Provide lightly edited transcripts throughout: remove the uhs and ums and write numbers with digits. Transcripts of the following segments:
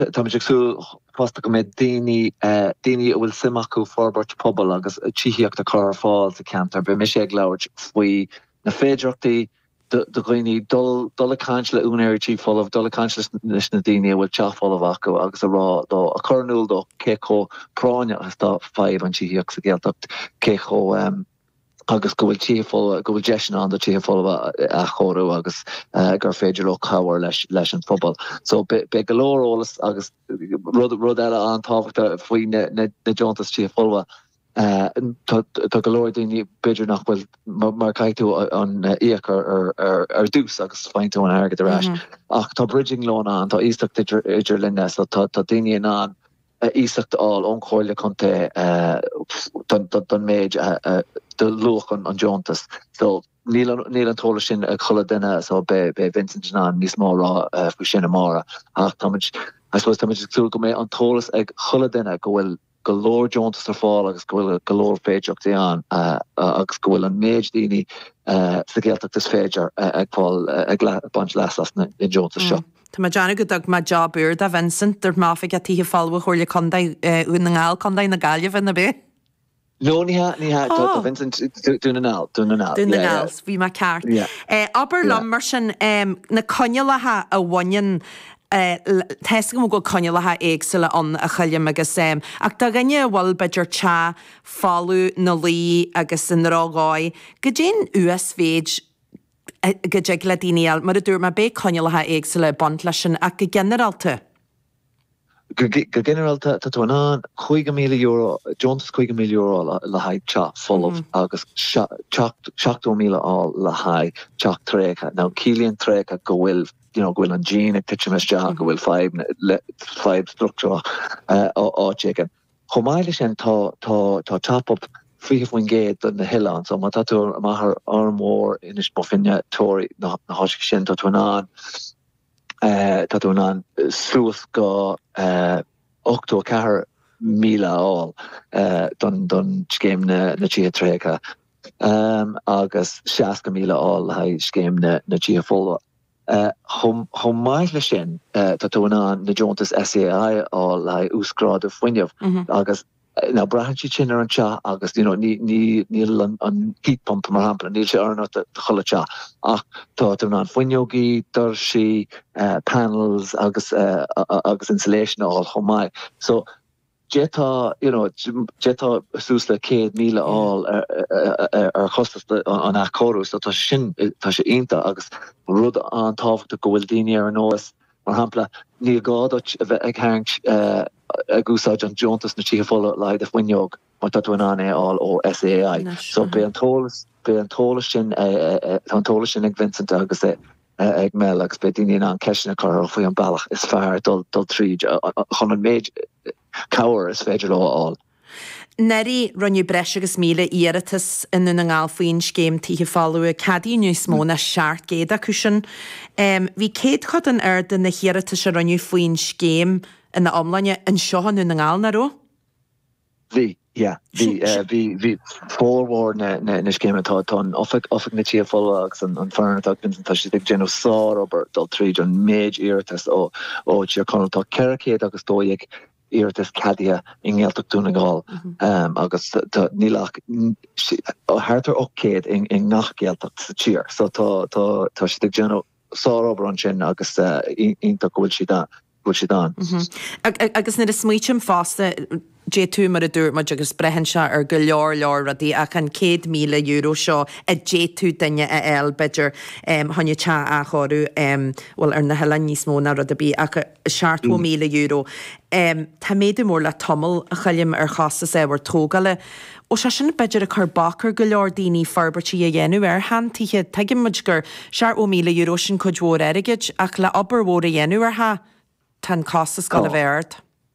Tá sú fásta go méid daoine bhfuil simachú forbairt pobal agus tííocht a cá fáil sa cantar, be mis ag leabhart faoi na féidirachtaí do ghoine dul a caint le únéirtí fólamh, dul a caint leis na daoine bhfuil teach fólamh acu agus a rá dó a chunúil do cécho práine as tá fáibh an tííocht sa ggéaltacht cécho agus go bhfuil tífol go bhfuil deisna an do tífol a chorú agus gur féidir ó cabhar leis an fphobal. So be golórólas agus rud eile an tábhachtta faoi na Johntas tífolha tá golóir daoine beidir nach bhfuil mar caiitú an íoc ar dús agus fáintú an airgad arás. Ach tá bridging lán an, tá ísteach idir linne, so tá daoine an ísacht all onchoile conte don méid de luch an Johntas. So níl an tóla sin ag chola duine so be Vincent Jan níos má rá fu sin amara. Ach I suppose táid clú go mé an tólas ag chola duine go bhfuil golóir Johntas ar fáil agus go bhfuil golóir féideachtaí an agus go bhfuil an méid daoine sa ggéalteachtas féidir ag fáil ag bant leas na Johntas seo. Tá ma Johnna go dag ma jobúr da Vincent der máfik a tíhe fallfu chóirle condaid ún na ngáil condaid na gaileh na bé? No, ní ha, Vincent dún an áil. Bhí ma ceart. Aber lam mar sin na connealathe a bhain Teis go go connealathe éagsile an a chailem agus ach da gannne bhil beidir te fallú na lí agus in rágáid, go dén USvéid go deag le daoineal mar a dúr mar bé connealathe éagsile bont lei sin ach go generalta. Go generalta tá tú an €5,000, Johntas €5,000 le haid teach fólamh agus 7,000 á le haid teach trécha. Now Cillian trécha go bhfuil gohfuil an gene ag tiite meiste go bhfuil 5 structure áitégan. Chomáile sin tá tap-up fríomhhain géad don na Hián, so má tú maithar armór inis bofinne tóirí na háisce sin tá tú an slúas go 8,400 don scéim na títhe trécha agus 60,000 á ha scéim na títhe fóla. Chomáile sin tá tú an na Johntas SAI á le úsgrád a foiineh agus na brahantí sin ar an te agus níl an heat pump mar hampla níl sé arna chola te ach tá an foiiniogaí dar sí panels agus insulation á chomáid. So Jetta sús le 100,000 ar chostas an achorú, so tá sé inta agus rud an tábhachtta go bhfuil daoine ar an nóas mar hampla ní gádat a bheith ag haingt a gúsáid an Johntas na títhe fóla leid a foiineog mar tá tú an áil ó SAI. So be an tóla sin ag Vincent agus ag me agus be daoine an ceisina chu faoi an bailach is fearr dul tríd chun an méid cabhar is féidir lá. Neri runniu breis agus míle iiritas in na ngáil faoin scéim títhe fallú a cadí nu smó na seart géad acu sin. Bhí céad chud an airde na hiiritas a runniu faoin scéim in na omlainne an seohan nu na ngáil na ró? Bhí fórhór na scéimetá tán offic na tí fóla agus an fearnatá tá si ag genú sár obair dul tríd an méid iiritas ó tí chunatá ceircéad agus dóigh iiritas cadia in ggéalteach dúna gáil agus nílach hátar ócéad in nach ggéalteach sa tír. So tá si ag genú sár obair an sin agus ionta go bhfuil si dá. Agus na smuoitiim fásta J2 mar a dúr mar agus brehan se ar go leor radí ach an €100,000 seo a J2 daine a eil beidir hanne te a chorú bhil ar na heile níos mó na rud a bí ach €7,000. Tá méidir mór le tomul a chaillim ar chastas éhar tógaile ó se sin beidir a chu bakar go leor daoine farbertí a dhéanú ar hantíhe teigim muid gur €7,000 sin chudhór aigeid ach le obair mhór a dhéanú ar ha tan costas go a bhéart.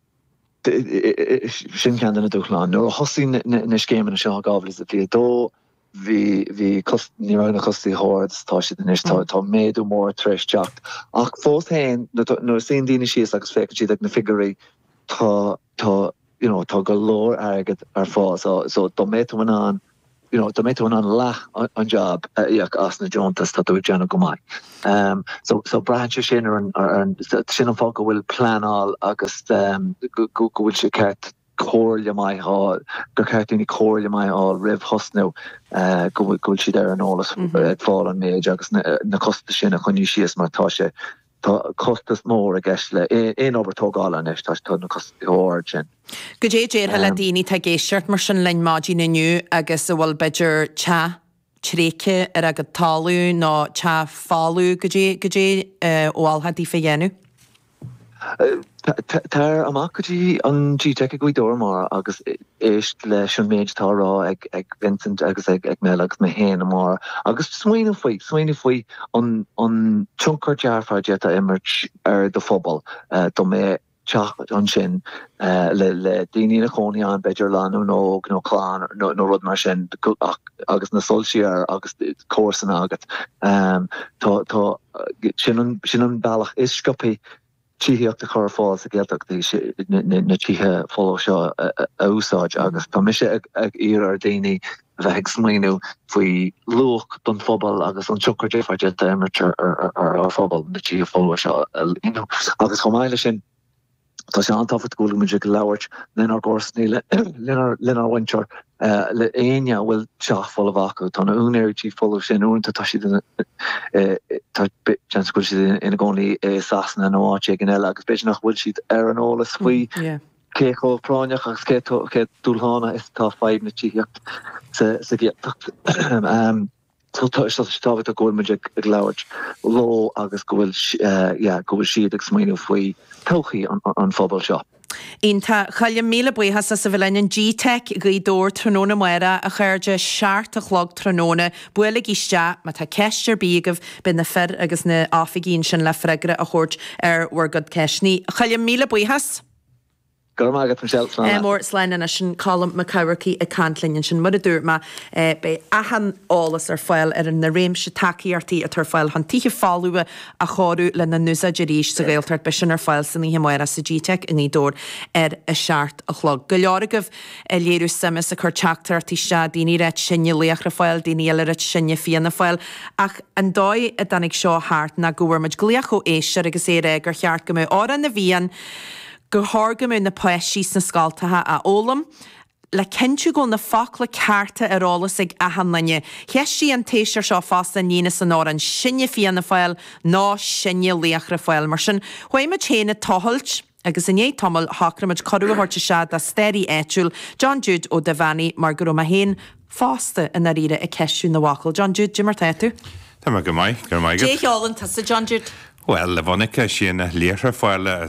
Sin cean na dúchláán. Nuair a hosí na scéimen na seo gábhla a bhí dó hí ní rana chosí háir tá si den tá méadú mór treéis teacht. Ach fós hain nuair sin daoine síos agus féictí ag na figurí tá go leor agad ar fá. So do méid an the meto an la an job asna Jones that we Jenna go mai. So branch sin or sin folk will plan all August go will she cat cóirle mai há gur ceirtíní cóirle mai á ribh hosnú go si there an ólas fáil an méid agus na costa sin a chuní sios mar tá sé tá costas mór a gceist le éon obertógáil an tá na costa óir sin. Go dé le daoine tá géisiart mar sin lein mádí naniu agus bhfuil beidir tréice ar agad talú ná fáú go dé óáiltha dí fé dhéanú? Tar amachchatí an G-Tech go dóir mar agus éist leis an méid tárá ag Vincent agus ag mé agus me héana mar agus smaoine faoi an chunkar dearfáid a immert ar do fphobal do mé teach an sin le daoine na chónaí an beidir leanú nó chláán nó rud mar sin agus na solsiar agus cósan agat tá sin an bailach is scopi tííocht a chur fáil a ggéach na títhe fóla seo a úsáid agus tá mise ag ar daoine bheith ag smaoinú faoi luach don fphobal agus an tuchar défáide imimeter ar fphobal na tí fóla seo agus chomáile sin tá sé antáfat gola muidir go leabhart lenar gcósaí lenar winter le aine bhfuil teach fóla bhacu tá na únéirtí fóla sin únta tá si go si ina gcónaí sasna nó áte gan eile agus beidir nach bhfuil siad ar an ólas faoi cécho práineach agus cé dúlhána is tá fáib na tííocht sa gcéachtacht. So tábhacht a ggóilmuide ag leabhart ló agus go bhfuil siad ag smaoinú faoi tochaí an phobal seo. Ínta chaile míle buchas sa bhfuil an G-Tech go dór tróna muire a chuirde seart a chlog tróna buile iste má tá ceistir bíagah bin na fer agus na áfigín sin le freigre a chóirt ar wargad ceisní. Chaile míle buchas? Gormagad Michelle Slana. Mór slein na sin colm McCowarkey a cantlinn sin mud a dúr ma be ahan álas ar fáil ar na réimse takeíartí a tar fáil han tíe fáúa a chóú le na nusa deríis sa réaltart be sin ar fáil san í muire sa G-Tech in í dór ar a seart a chlog. Go leoragah a léirú samas a chur teachtartí se daoine réit sinne léachra fáil daoine eile réit sinne fianna fáil ach an dóid a danig seo háart na gohfuirmid gléach ó éisiir agus éire gur cheart go mé ára na bhíon go hágam na poisís na scaltathe a ólam, le cinú go na fácla carta arálas ag ahanlanne. Heisí an téisiir seo fásta nína san á an sinne fianna fáil ná sinne léachra fáil mar sin. Chuime chéna tohailt agus in éag tomul hacramid corú horte se a stéirí éitiúil John Jude ó Davani mar go ma héin fásta in ríre a ceisiú na wacail. John Jude, Jimmer téú? Tá go mai. Déálan tá sa John Jude? Well, le bhainnice sin na léachra fáile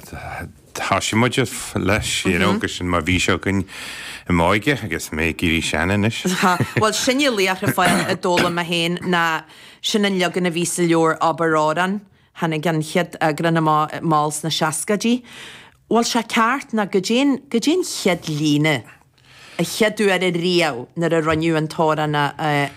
tá si muidir leis agus sin má bhí seo gon i máige agus mé gurí seanan is. Well, sinne léachra fáil a dóla a héin na sin an legan a ví sa leor Aberádan hanna gan chead a granna máls na seacadí. Well, se ceart na go dén chead líne a cheadú ar a riamh nar a ranniu an tóra na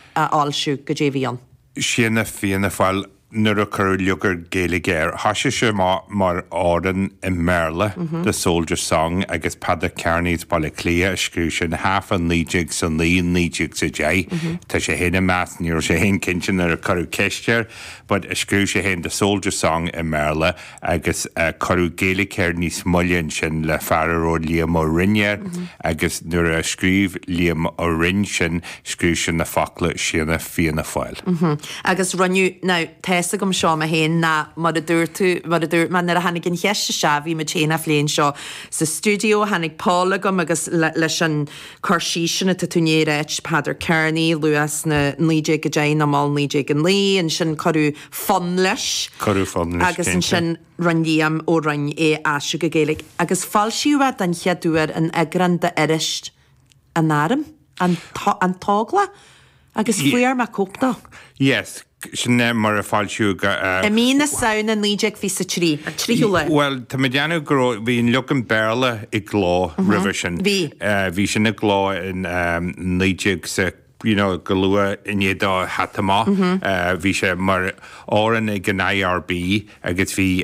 álsú go dé bhíon. Sinna fianna fáil nuair a chur leogar Gaeilge air. Thoise sé mar ádan i Merle, the Soldier Song, agus pada cearníos baile clia a scrú sin half an lídig san líon lídig sa dé. Tá sé héna meas níor sé hén cincin ar a chorú ceistear, but a scrú sé hén the Soldier Song i Merle agus chorú Gaeilge air níos mullin sin le fearró Liam ó Rinne agus nuair a scríb Liam ó Rinne sin scrú sin na facla sinna fianna fáil. Agus ranniu ná Tessa gom seo a héin na mar a dúir man ar a hanig an cheiste se bhí me chéna fléin seo sa studio hanig Paula gom agus leis an chorsí sinna a túnéireit Padar Kearney, Luas na níé go dé na má níé an lí an sin choú fan leis agus an sin ranníam ó ran asú go Gaeilge agus falsiúad an cheadúir an agran de erist an náram an tágla agus fuar me cópta. Yes. Sinne mar a fáilisiú mína saona níideag fi sa tríúla. Well, tá medianú go bhíon legan béla i glá river sin. Bhí sin na glá in níideag sa go lua inéadá hatamá. Bhí sé mar áran ag an IRB agus bhí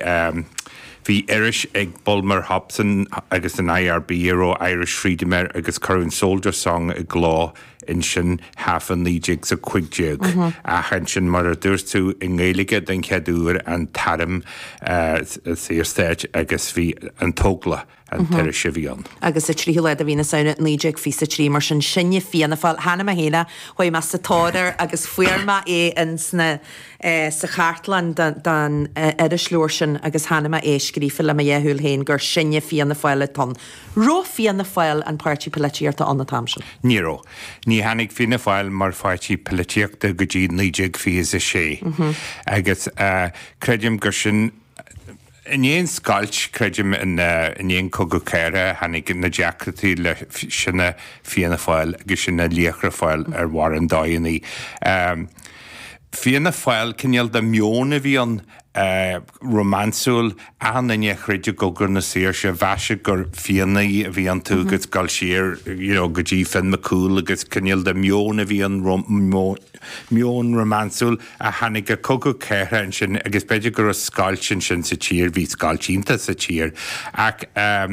Irish ag Bulmer Hobson agus an IRB ó Irish Freedom agus Current Soldier Song i glá in sin hafan lídig sa cuiigéag a chan sin mar dúirs tú in ggéige den ceadúr an tarim sírstéid agus bhí an tógla an teir se bhíon. Agus a trí leid a bhína saona níideag fi sa trí mar sin sinne fianna fáil hena a héna chuoi me sa táir agus fuirma in sna sa Chartland dan a slúir sin agus hanama éiscrífa le dhéhúil héin gur sinne fianna fáile tan. Ró fianna fáil an Páirtí Polaitiarta anna tamsin. Níró. Ní hanig fianna fáil mar Páirtí Polaitiarta go dtí níideag fi is a sé. Agus creidim gur sin in éon scailt creidim in éon cogu céire hanig na deacratí le sinna fianna fáil agus sinna líochra fáil ar war an daoinaí. Fianna fáil cinneal de mionna bhí an romansúil an in chréide gogur na séir se bheise gur fiannaí a bhí an tú gus gal siar go dtí fin macúil agus cinneal de mionna bhí an mion romansúil a hanig a cogu céire an sin agus beidir gur a scailt sin sa tír bhí scaltínta sa tír ach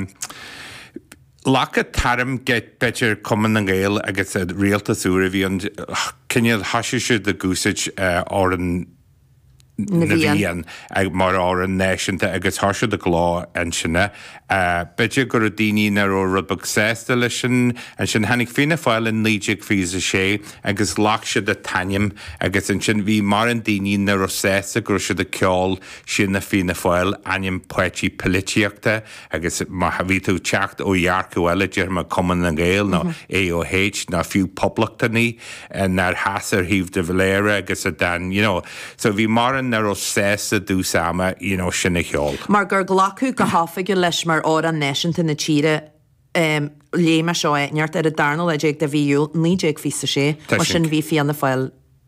Lacha tarim get better cuman an gael agus a realtas úra bhí an cinneal hasise de gúsid or an na bhíon mar á an náisianta agus thoise de glá an sinna. Beidir gur a daoine nar ó rudbag sésta lei sin an sin hanig fianna fáil in níideag fi a sé agus lách se de taim agus an sin bhí mar an daoine nar ó sésta gur se de ceáil sin na fianna fáil aim Páirtí Polaitiarta agus mar bhí tú teacht ó dhearcúile dear mar cuman an gael nó AOH na fiú poblachtaní nar hasar híomh de bhléire agus a dan, so bhí mar nar ó sésta dús ama, sinna cheol. Mar gur glacu go háfaige leis mar á an náisianta na tíre léime seo éneart ar a darnal a déag de bhíú níideag fi sa sé, mar sin bhí fianna fáil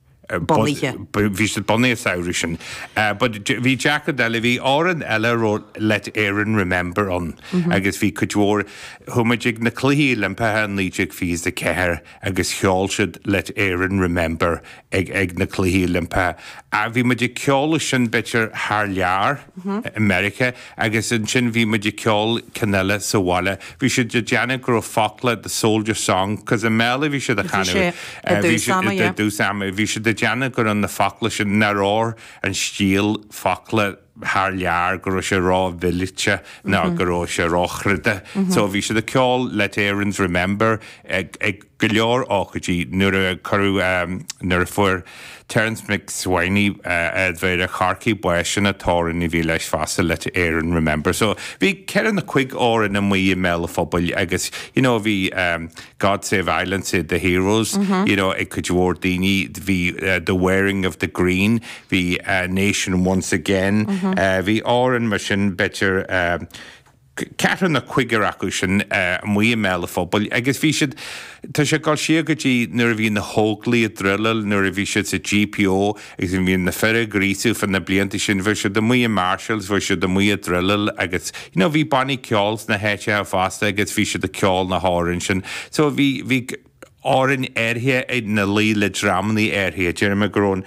Bhí sé bonnaí a saoiri sin. Bhí Jack Adela bhí áran eile ró let Éireann remember an agus bhí cuidhór thuimeigh na cluí limpathe an líideag fís de céir agus cheáil siad let Éireann remember ag na cluí limpathe. A bhí muidir ceála sin bitir thar lear America agus an sin bhí muidir ceáil canile sa bhile. Bhí sé de deanna gur fácla the Soldier Song, cos a méla bhí sé de chanú. Bhí sé de Jana gur an na fácla sin narár an stíl fácla thar lear gur sé rá bhilite ná gur sé ráchreide. So bhí sé de ceáil let Éireann remember ag go leor áchatí nuair a choú nuair a fuair Terence McSwiney bhéir a charcaí buisin atárin i bhí leis fása let Éireann remember. So bhí ceann na chuig ára na mí méla fphobal agus bhí God Save Ireland said the heroes, ag cuidhór daoine bhí the wearing of the green, bhí Nation Once Again, bhí áran mar sin betir Catherine na cuigar acu sin mí méla fphobal agus bhí siad tá sé gáil siad go dtí nuair a bhí na hóglaí a drillil nuair a bhí siad sa GPO agus bhí na fear grísú fan na blianta sin bhir siad do mí marshals bhir siad do mí a drillil agus bhí bannaí ceáils na héite a fásta agus bhí siad a ceáil na hárann sin. So bhí áran airthe ag na líle dramanaí airthe Jeremy Grón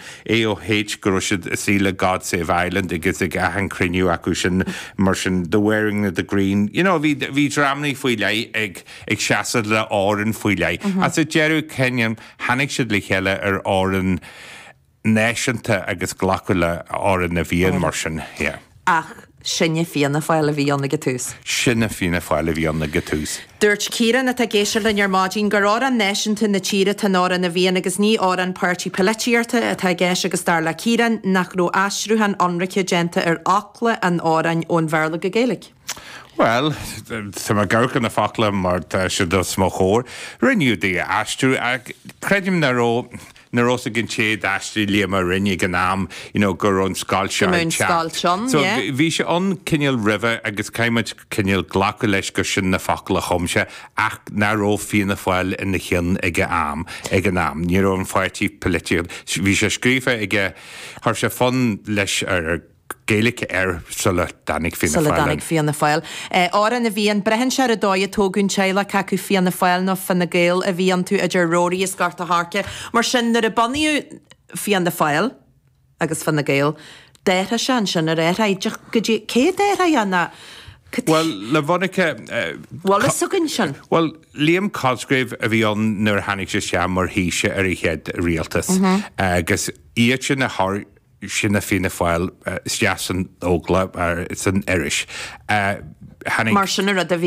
AOH gur siad síle God Save Ireland agus ag ahan criniú acu sin mar sin the wearing of the green. Bhí dramanaí faoi lei ag seaasad le áran faoi lei. As a Jerry Kenyon hanig siad le chéile ar áran náisianta agus glacu le áran na bhíon mar sin. Ach, sinne fianna fáil a bhí anna gotús. Sinna fianna fáil a bhí anna gotús. Dúirt Ciaran na géisiir le ar mádín gur áran náisianta na tíre tan áran na bhíon agus ní áran Páirtí Polaitiarta atá géis agus dar le Ciaran nach ró aisrúhan anracha genta ar achla an áran ón bhearla go Gaelic. Well, sa mar gurcan na fácla mar se do smó chóir, rinneú dí astrú ag credim na ró a gin séad astrí líama rinne gan nám, gur an scáilseán chat. So bhí sé an cinneal ribh agus caiimiid cinneal glacu leis gur sin na fácla chumse ach na ró fianna fáil in na chin ag an nám. Ní an Páirtí Polaitiarta. Bhí sé scrífa ag thar sé fan leis ar Gaelic sula danig fianna fáil. Áran a bhíon brehan se a dóid tógann teile cacu fianna fáil nó fan na Gael a bhíon tú idir róí is garta háce, mar sin nar a banniú fianna fáil agus fan na Gael, déire sin sin ar éideach go cé déire anna Well, le bhainnecha Wallace sugan sin. Well, Liam Cosgrave a bhí an nuair hanig sé seam mar híise ar I chéad rialtas. Agus iad sin na thar sinna fina fáil steasan ógla ar san irish. Mar sinna rud a